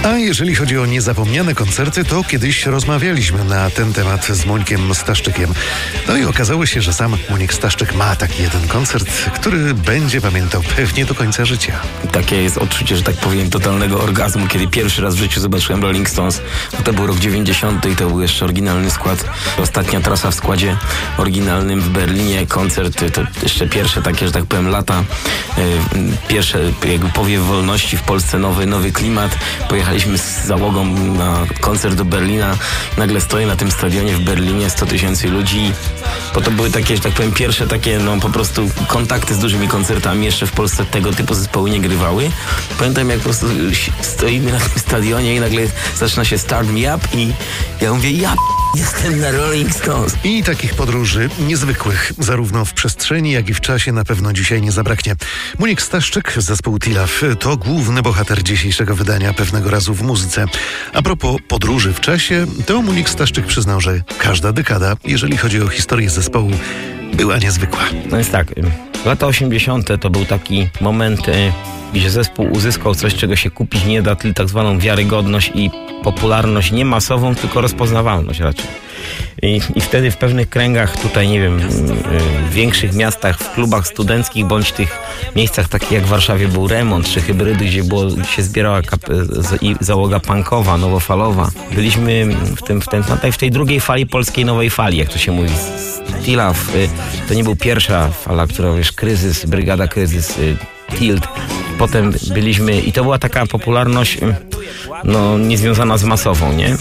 A jeżeli chodzi o niezapomniane koncerty, to kiedyś rozmawialiśmy na ten temat z Mońkiem Staszczykiem. No i okazało się, że sam Mońk Staszczyk ma taki jeden koncert, który będzie pamiętał pewnie do końca życia. Takie jest odczucie, że tak powiem, totalnego orgazmu, kiedy pierwszy raz w życiu zobaczyłem Rolling Stones. To był rok 90. i to był jeszcze oryginalny skład. Ostatnia trasa w składzie oryginalnym w Berlinie. Koncert, to jeszcze pierwsze takie, że tak powiem, lata. Pierwsze jakby powiew wolności w Polsce, nowy klimat. Pojechaliśmy z załogą na koncert do Berlina. Nagle stoję na tym stadionie w Berlinie, 100 000 ludzi. Bo to były takie, że tak powiem, pierwsze takie, po prostu kontakty z dużymi koncertami. Jeszcze w Polsce tego typu zespoły nie grywały. Pamiętam, jak po prostu stoimy na tym stadionie i nagle zaczyna się Start Me Up i ja mówię, jestem na Rolling Stones. I takich podróży niezwykłych, zarówno w przestrzeni, jak i w czasie na pewno dzisiaj nie zabraknie. Mońk Staszczyk, zespół Tilaf, to główny bohater dzisiejszego wydania Pewnego razu w muzyce. A propos podróży w czasie, to Mońk Staszczyk przyznał, że każda dekada, jeżeli chodzi o historię zespołu, była niezwykła. No jest tak, lata 80. to był taki moment, gdzie zespół uzyskał coś, czego się kupić nie da, czyli tak zwaną wiarygodność i popularność nie masową, tylko rozpoznawalność raczej. I wtedy w pewnych kręgach, tutaj nie wiem, w większych miastach, w klubach studenckich, bądź tych miejscach takich jak w Warszawie był Remont, czy Hybrydy, gdzie się zbierała załoga punkowa, nowofalowa. Byliśmy w tej drugiej fali polskiej nowej fali, jak to się mówi. Tilaf, to nie był pierwsza fala, która, kryzys, brygada kryzys, Tilt. Potem byliśmy i to była taka popularność niezwiązana z masową, nie?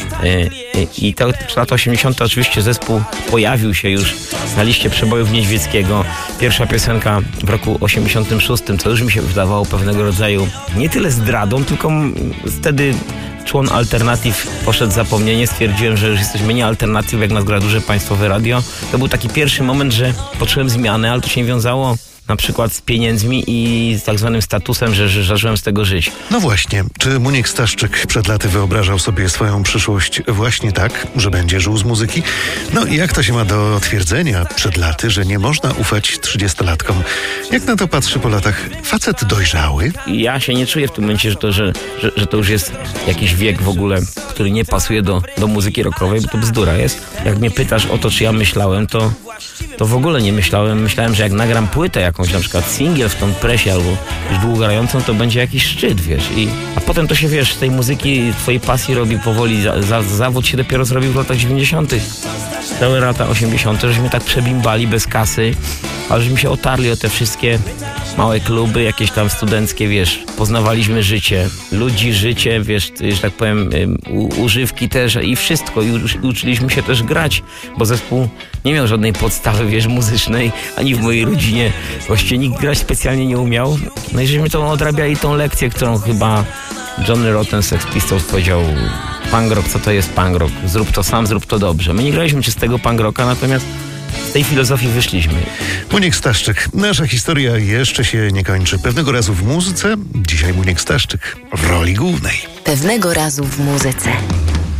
I to w latach 80. oczywiście zespół pojawił się już na liście przebojów Niedźwieckiego. Pierwsza piosenka w roku 86, co już mi się wydawało pewnego rodzaju nie tyle zdradą, tylko wtedy człon Alternatyw poszedł w zapomnienie. Stwierdziłem, że już jesteśmy nie Alternatyw, jak nas gra duże państwowe radio. To był taki pierwszy moment, że poczułem zmianę, ale to się wiązało na przykład z pieniędzmi i z tak zwanym statusem, że zacząłem z tego żyć. No właśnie, czy Mońk Staszczyk przed laty wyobrażał sobie swoją przyszłość właśnie tak, że będzie żył z muzyki? No i jak to się ma do twierdzenia przed laty, że nie można ufać 30-latkom? Jak na to patrzy po latach facet dojrzały? Ja się nie czuję w tym momencie, że to już jest jakiś wiek w ogóle, który nie pasuje do muzyki rockowej, bo to bzdura jest. Jak mnie pytasz o to, czy ja myślałem, to w ogóle nie myślałem. Myślałem, że jak nagram płytę jakąś, na przykład singiel w tą presie albo już długogrającą, to będzie jakiś szczyt, a potem to się, z tej muzyki, twojej pasji robi powoli, zawód się dopiero zrobił w latach 90. Całe lata 80. żeśmy tak przebimbali bez kasy, ale żeśmy się otarli o te wszystkie małe kluby, jakieś tam studenckie, poznawaliśmy życie, ludzi, życie, że tak powiem, używki też i wszystko. I uczyliśmy się też grać, bo zespół nie miał żadnej podstawy, muzycznej, ani w mojej rodzinie właściwie nikt grać specjalnie nie umiał. No i żeśmy to odrabiali tą lekcję, którą chyba Johnny Rotten, Sex Pistols powiedział: punk rock, co to jest punk rock? Zrób to sam, zrób to dobrze. My nie graliśmy czystego punk rocka, natomiast z tej filozofii wyszliśmy. Mońk Staszczyk. Nasza historia jeszcze się nie kończy. Pewnego razu w muzyce, dzisiaj Mońk Staszczyk w roli głównej. Pewnego razu w muzyce.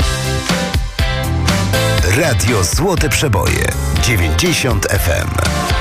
Radio Złote Przeboje 90 FM.